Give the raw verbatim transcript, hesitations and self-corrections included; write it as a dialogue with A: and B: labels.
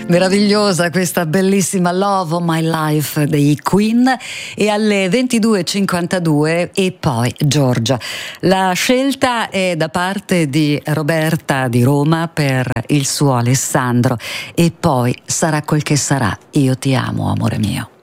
A: Meravigliosa questa bellissima Love of My Life dei Queen, e alle ventidue e cinquantadue e poi Giorgia. La scelta è da parte di Roberta di Roma per il suo Alessandro, e poi sarà quel che sarà, io ti amo amore mio.